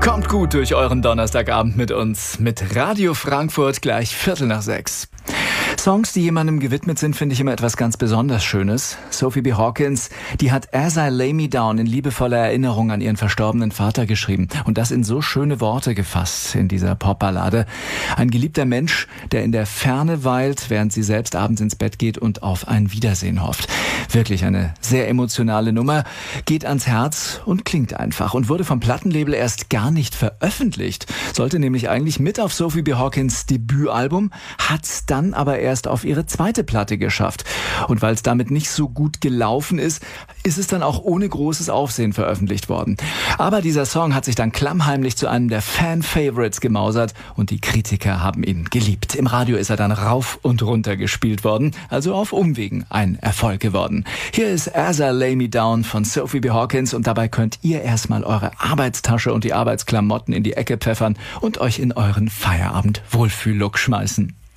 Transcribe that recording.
Kommt gut durch euren Donnerstagabend mit uns. Mit Radio Frankfurt gleich 6:15. Songs, die jemandem gewidmet sind, finde ich immer etwas ganz besonders Schönes. Sophie B. Hawkins, die hat As I Lay Me Down in liebevoller Erinnerung an ihren verstorbenen Vater geschrieben. Und das in so schöne Worte gefasst in dieser Popballade. Ein geliebter Mensch, der in der Ferne weilt, während sie selbst abends ins Bett geht und auf ein Wiedersehen hofft. Wirklich eine sehr emotionale Nummer, geht ans Herz und klingt einfach und wurde vom Plattenlabel erst gar nicht veröffentlicht. Sollte nämlich eigentlich mit auf Sophie B. Hawkins Debütalbum, hat's dann aber erst auf ihre zweite Platte geschafft. Und weil es damit nicht so gut gelaufen ist, ist es dann auch ohne großes Aufsehen veröffentlicht worden. Aber dieser Song hat sich dann klammheimlich zu einem der Fan-Favorites gemausert und die Kritiker haben ihn geliebt. Im Radio ist er dann rauf und runter gespielt worden, also auf Umwegen ein Erfolg geworden. Hier ist As I Lay Me Down von Sophie B. Hawkins und dabei könnt ihr erstmal eure Arbeitstasche und die Arbeitsklamotten in die Ecke pfeffern und euch in euren Feierabend-Wohlfühl-Look schmeißen.